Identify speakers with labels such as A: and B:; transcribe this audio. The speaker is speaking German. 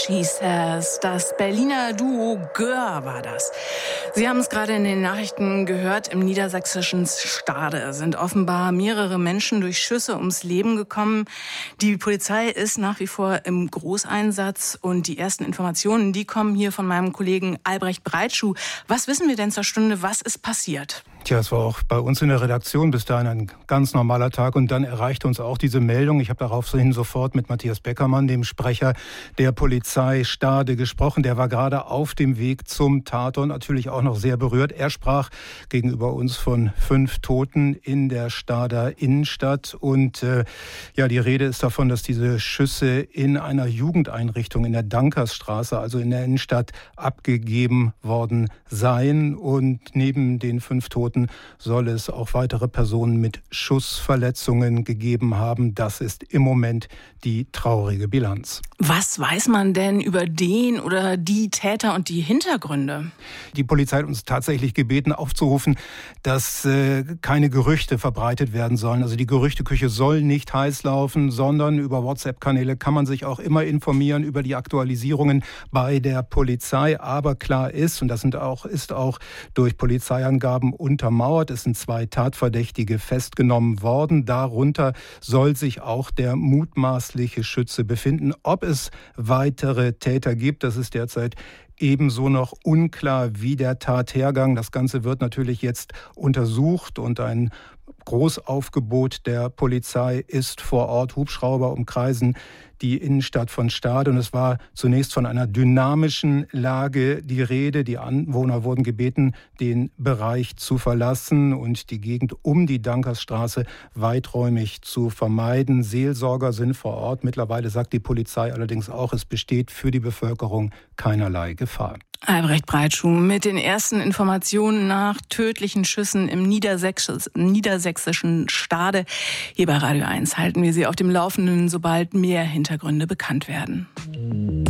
A: She Says. Das Berliner Duo Gör war das. Sie haben es gerade in den Nachrichten gehört, im niedersächsischen Stade sind offenbar mehrere Menschen durch Schüsse ums Leben gekommen. Die Polizei ist nach wie vor im Großeinsatz und die ersten Informationen, die kommen hier von meinem Kollegen Albrecht Breitschuh. Was wissen wir denn zur Stunde, was ist passiert?
B: Tja, es war auch bei uns in der Redaktion bis dahin ein ganz normaler Tag und dann erreichte uns auch diese Meldung. Ich habe daraufhin sofort mit Matthias Beckermann, dem Sprecher der Polizei Stade, gesprochen. Der war gerade auf dem Weg zum Tatort, natürlich auch noch sehr berührt. Er sprach gegenüber uns von 5 Toten in der Stader Innenstadt und die Rede ist davon, dass diese Schüsse in einer Jugendeinrichtung in der Dankersstraße, also in der Innenstadt, abgegeben worden seien und neben den 5 Toten soll es auch weitere Personen mit Schussverletzungen gegeben haben. Das ist im Moment die traurige Bilanz.
A: Was weiß man denn über den oder die Täter und die Hintergründe?
B: Die Polizei hat uns tatsächlich gebeten, aufzurufen, dass keine Gerüchte verbreitet werden sollen. Also die Gerüchteküche soll nicht heiß laufen, sondern über WhatsApp-Kanäle kann man sich auch immer informieren über die Aktualisierungen bei der Polizei. Aber klar ist, und das ist auch durch Polizeiangaben untermauert, es sind 2 Tatverdächtige festgenommen worden. Darunter soll sich auch der mutmaßliche Schütze befinden. Ob es weitere Täter gibt, das ist derzeit ebenso noch unklar wie der Tathergang. Das Ganze wird natürlich jetzt untersucht und ein Großaufgebot der Polizei ist vor Ort. Hubschrauber umkreisen die Innenstadt von Stade und es war zunächst von einer dynamischen Lage die Rede. Die Anwohner wurden gebeten, den Bereich zu verlassen und die Gegend um die Dankersstraße weiträumig zu vermeiden. Seelsorger sind vor Ort. Mittlerweile sagt die Polizei allerdings auch, es besteht für die Bevölkerung keinerlei Gefahr.
A: Albrecht Breitschuh mit den ersten Informationen nach tödlichen Schüssen im niedersächsischen Stade. Hier bei Radio 1 halten wir Sie auf dem Laufenden, sobald mehr Hintergründe bekannt werden.